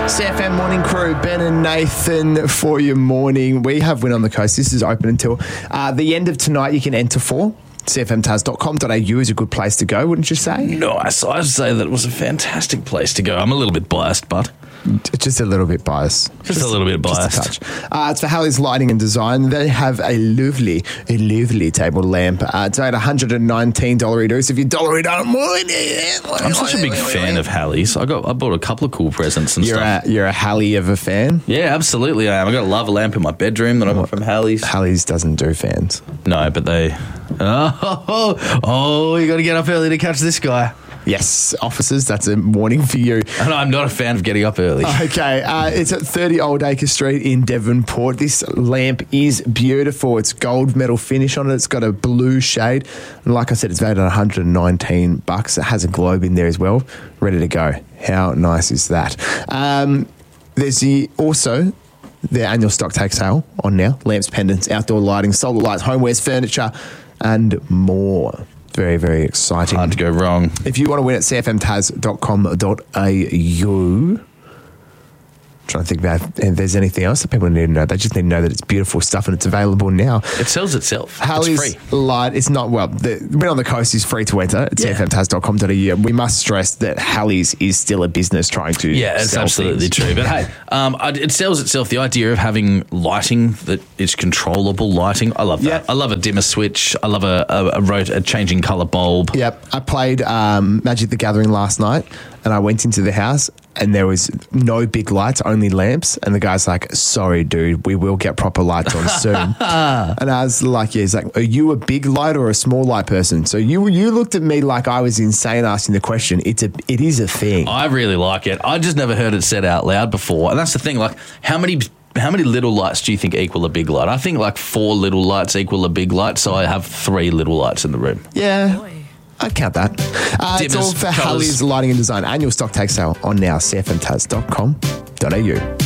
CFM Morning Crew, Ben and Nathan for your morning. We have Win on the Coast. This is open until the end of tonight. You can enter for cfmtaz.com.au is a good place to go, wouldn't you say? Nice. I'd say that it was a fantastic place to go. I'm a little bit biased, but... Just a little bit biased. Just a little bit biased. Just a touch. It's for Halley's Lighting and Design. They have a lovely table lamp. It's at $119 So if you're I'm such a big fan of Halley's. I bought a couple of cool presents and stuff. You're a Halley of a fan? Yeah, absolutely I am. I got a lava lamp in my bedroom that I got from Halley's. Halley's doesn't do fans. No, but they... Oh, you got to get up early to catch this guy. Yes, officers, that's a warning for you. And I'm not a fan of getting up early. Okay, it's at 30 Old Acre Street in Devonport. This lamp is beautiful. It's gold metal finish on it. It's got a blue shade. And like I said, it's valued at $119. It has a globe in there as well. Ready to go. How nice is that? There's also their annual stock take sale on now. Lamps, pendants, outdoor lighting, solar lights, homewares, furniture, and more. Very, very exciting. Hard to go wrong. If you want to win at cfmtaz.com.au, trying to think about if there's anything else that people need to know. They just need to know that it's beautiful stuff and it's available now. It sells itself. Halley's it's free. Light, it's not, well, the Win on the Coast is free to enter at cfmtaz.com.au. We must stress that Halley's is still a business trying to it's sell absolutely things. true. But hey, it sells itself. The idea of having lighting that is controllable lighting, I love that. Yep. I love a dimmer switch. I love a changing colour bulb. Yep. I played Magic the Gathering last night and I went into the house and there was no big lights, only lamps. And the guy's like, sorry, dude, we will get proper lights on soon. And I was like, yeah, he's like, are you a big light or a small light person? So you looked at me like I was insane asking the question. It is a thing. I really like it. I just never heard it said out loud before. And that's the thing, like, how many little lights do you think equal a big light? I think like 4 little lights equal a big light, so I have 3 little lights in the room. Yeah. I'd count that. It's all for Halley's Lighting and Design. Annual stock take sale on now, cfmtaz.com.au.